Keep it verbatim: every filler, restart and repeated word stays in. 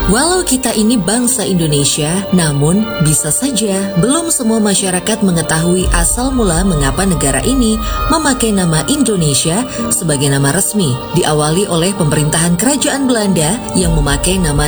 Walau kita ini bangsa Indonesia, namun bisa saja belum semua masyarakat mengetahui asal mula mengapa negara ini memakai nama Indonesia sebagai nama resmi, diawali oleh pemerintahan Kerajaan Belanda yang memakai nama